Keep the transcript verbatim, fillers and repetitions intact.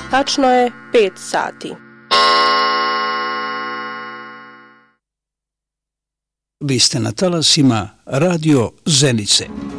Tačno je pet sati. Vi ste na talasima Radio Zenice.